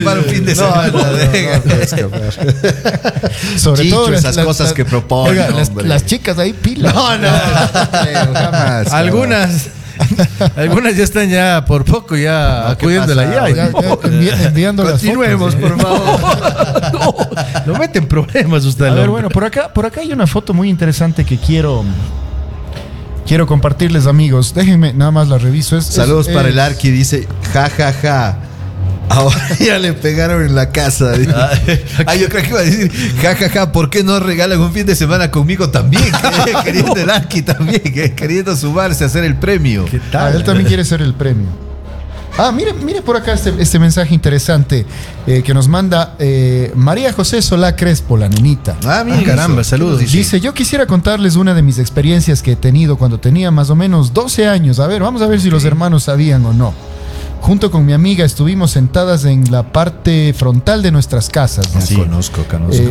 Para un fin de semana. Sobre Chicho, todo esas cosas que proponen. Oiga, las chicas ahí pila. No, jamás. Algunas ya están ya por poco ya acudiendo a la Ya, enviando las Continuemos, fotos, por favor. No meten problemas usted. A ver, bueno, por acá hay una foto muy interesante que quiero compartirles, amigos. Déjenme, nada más la reviso. Saludos para el Arqui, dice, ja. Ahora ya le pegaron en la casa. Yo creo que iba a decir, ja, ¿por qué no regalan un fin de semana conmigo también? Queriendo el Arqui también, queriendo sumarse a hacer el premio. ¿Qué tal? Él también quiere ser el premio. Mire por acá este mensaje interesante que nos manda María José Solá Crespo, la nenita. Mira, caramba, saludos. Dice, yo quisiera contarles una de mis experiencias que he tenido cuando tenía más o menos 12 años. A ver, vamos a ver si los hermanos sabían o no. Junto con mi amiga estuvimos sentadas en la parte frontal de nuestras casas. Sí, conozco.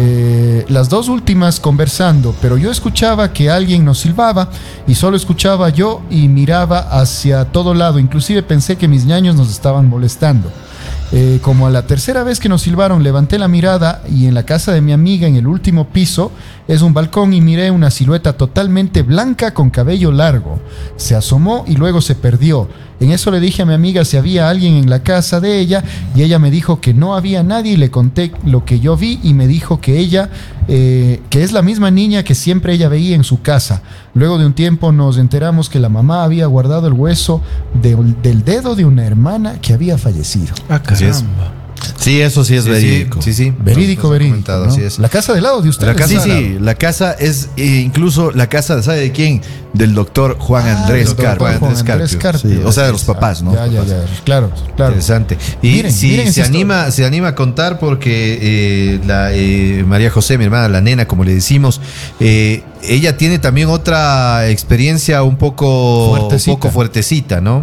Las dos últimas conversando, pero yo escuchaba que alguien nos silbaba y solo escuchaba yo y miraba hacia todo lado. Inclusive pensé que mis ñaños nos estaban molestando. Como a la tercera vez que nos silbaron, levanté la mirada y en la casa de mi amiga, en el último piso, es un balcón y miré una silueta totalmente blanca con cabello largo. Se asomó y luego se perdió. En eso le dije a mi amiga si había alguien en la casa de ella y ella me dijo que no había nadie y le conté lo que yo vi y me dijo que ella, que es la misma niña que siempre ella veía en su casa. Luego de un tiempo nos enteramos que la mamá había guardado el hueso del dedo de una hermana que había fallecido. Caramba. Sí, eso sí es verídico. Sí. Verídico. ¿No? Así es. La casa del lado de ustedes. La casa es incluso la casa, ¿sabe de quién? Del doctor Juan Andrés Carpio. Sí, o sea, de los papás, ¿no? Ya. Claro. Interesante. Y miren se anima a contar porque María José, mi hermana, la nena, como le decimos, ella tiene también otra experiencia un poco fuertecita, ¿no?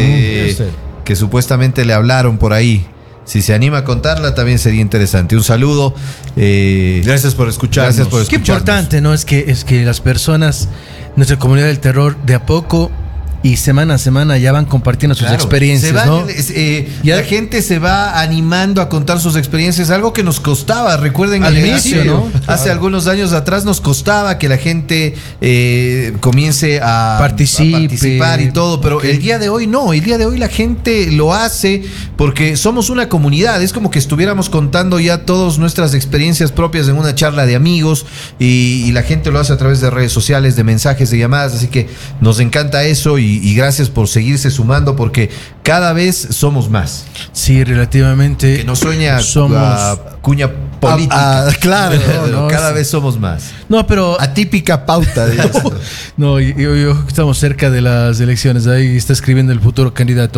Que supuestamente le hablaron por ahí. Si se anima a contarla, también sería interesante. Un saludo. Gracias por escucharnos. Qué importante, ¿no? Es que las personas, nuestra comunidad del terror, de a poco y semana a semana ya van compartiendo sus experiencias, ¿no? La gente se va animando a contar sus experiencias, algo que nos costaba, recuerden al inicio, ¿no? Hace algunos años atrás nos costaba que la gente comience a participar y todo, pero el día de hoy no, el día de hoy la gente lo hace porque somos una comunidad, es como que estuviéramos contando ya todas nuestras experiencias propias en una charla de amigos y la gente lo hace a través de redes sociales, de mensajes, de llamadas, así que nos encanta eso y gracias por seguirse sumando porque cada vez somos más. Sí, relativamente. Que no sueña somos cuña política. Claro. No, cada vez somos más. No, pero atípica pauta. No, yo estamos cerca de las elecciones. Ahí está escribiendo el futuro candidato.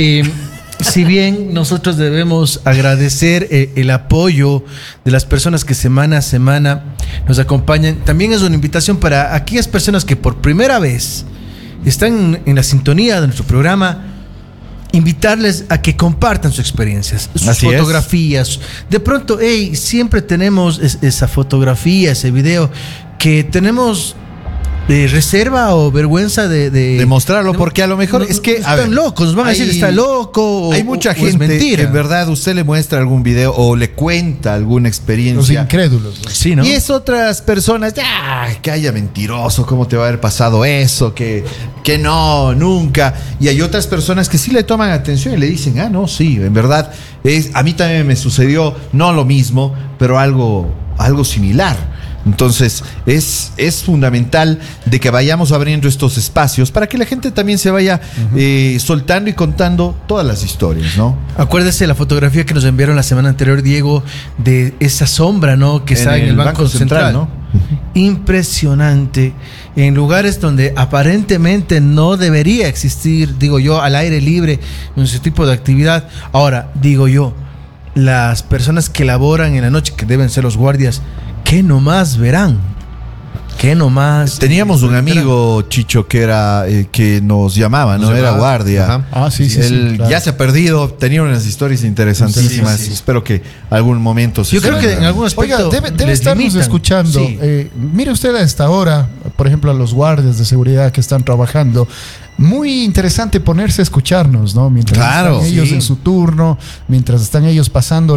Si bien nosotros debemos agradecer el apoyo de las personas que semana a semana nos acompañan, también es una invitación para aquellas personas que por primera vez están en la sintonía de nuestro programa, invitarles a que compartan sus experiencias, sus fotografías. De pronto, siempre tenemos esa fotografía, ese video que tenemos reserva o vergüenza de mostrarlo, porque a lo mejor es que están locos, nos van a decir está loco. Hay mucha gente que en verdad usted le muestra algún video o le cuenta alguna experiencia. Los incrédulos, ¿no? Sí, ¿no? Y es otras personas, que haya mentiroso, ¿cómo te va a haber pasado eso? Que no, nunca. Y hay otras personas que sí le toman atención y le dicen, no, sí, en verdad, a mí también me sucedió, no lo mismo, pero algo similar. Entonces es fundamental de que vayamos abriendo estos espacios para que la gente también se vaya soltando y contando todas las historias, ¿no? Acuérdese la fotografía que nos enviaron la semana anterior, Diego, de esa sombra, ¿no? Que está en el Banco Central, ¿no? Impresionante. En lugares donde aparentemente no debería existir, digo yo, al aire libre, ese tipo de actividad. Ahora, digo yo, las personas que laboran en la noche, que deben ser los guardias, ¿qué nomás verán? ¿Qué nomás? Teníamos un amigo, Chicho, que era que nos llamaba, ¿no? Era guardia. Sí. Él claro. Ya se ha perdido. Tenía unas historias interesantísimas. Sí. Espero que algún momento yo creo que en algún aspecto debe estarnos escuchando. Sí. Mire usted a esta hora, por ejemplo, a los guardias de seguridad que están trabajando. muy interesante ponerse a escucharnos, ¿no? Mientras Claro, están ellos sí. en su turno, mientras están ellos pasando